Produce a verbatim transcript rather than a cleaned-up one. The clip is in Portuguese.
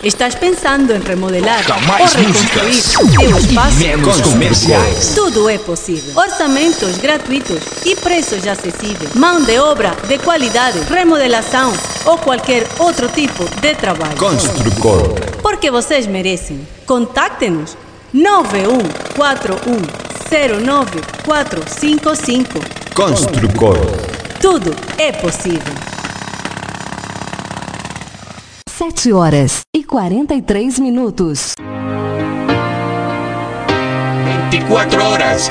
¿Estás pensando en remodelar Jamás o reconstruir músicas teu espaço? menos comerciais. Tudo é possível. Orçamentos gratuitos e preços acessíveis. Mão de obra de qualidade, remodelação ou qualquer outro tipo de trabalho. Construcor. Porque vocês merecem. Contacte-nos nove um quatro um zero nove quatro cinco cinco. Construcor. Tudo é possível. Sete horas e quarenta e três minutos. veinticuatro horas